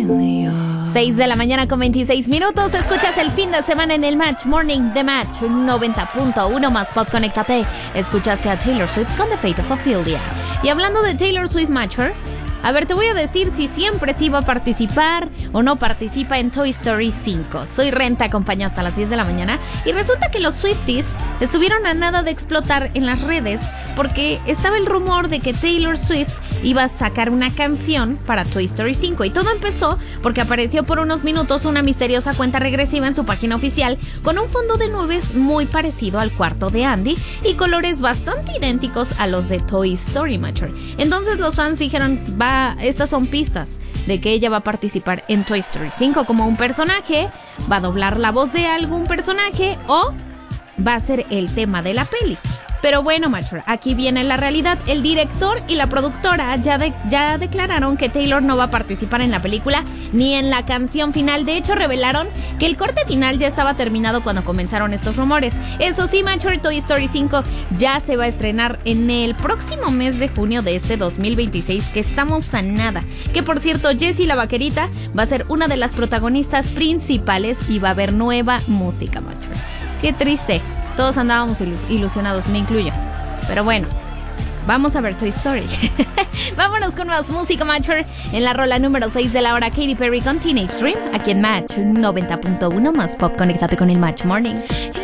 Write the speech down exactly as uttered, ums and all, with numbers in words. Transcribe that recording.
seis de la mañana con veintiséis minutos. Escuchas el fin de semana en el Match Morning The Match noventa punto uno más pop. Conéctate. Escuchaste a Taylor Swift con The Fate of Ophelia. Y hablando de Taylor Swift Matcher, a ver, te voy a decir si siempre sí va a participar o no participa en Toy Story cinco. Soy Ren, te acompaño hasta las diez de la mañana. Y resulta que los Swifties estuvieron a nada de explotar en las redes porque estaba el rumor de que Taylor Swift iba a sacar una canción para Toy Story cinco. Y todo empezó porque apareció por unos minutos una misteriosa cuenta regresiva en su página oficial con un fondo de nubes muy parecido al cuarto de Andy y colores bastante idénticos a los de Toy Story Matcher. Entonces los fans dijeron, va, estas son pistas de que ella va a participar en Toy Story cinco como un personaje, va a doblar la voz de algún personaje o va a ser el tema de la peli. Pero bueno, Matcher, aquí viene la realidad. El director y la productora ya, de, ya declararon que Taylor no va a participar en la película ni en la canción final. De hecho, revelaron que el corte final ya estaba terminado cuando comenzaron estos rumores. Eso sí, Matcher, Toy Story cinco ya se va a estrenar en el próximo mes de junio de este dos mil veintiséis, que estamos a nada. Que por cierto, Jessie la Vaquerita va a ser una de las protagonistas principales y va a haber nueva música, Matcher. Qué triste. Todos andábamos ilus- ilusionados, me incluyo. Pero bueno, vamos a ver Toy Story. Vámonos con más música, Matcher. En la rola número seis de la hora, Katy Perry con Teenage Dream. Aquí en Match noventa punto uno más pop. Conéctate con el Match Morning.